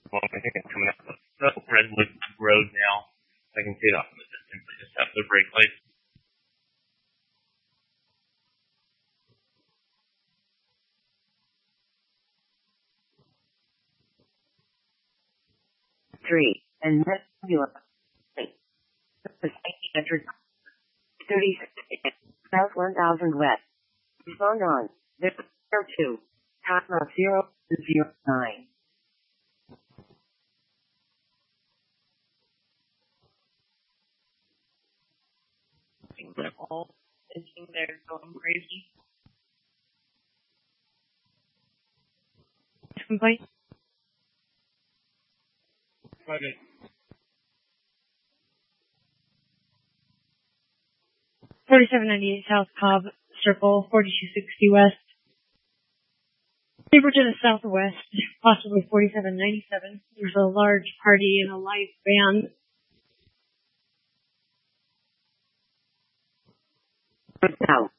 Well, I think it's coming up the Redwood Road now. I can see it off in the distance. I just have the brake lights. Three and Nebula. 36 South 1000 West. Phone on 02 Tata 009. They're all thinking they're going crazy. Complaint? Okay. 4798 South Cobb Circle, 4260 West. Neighbor to the southwest, possibly 4797. There's a large party and a live band. Now.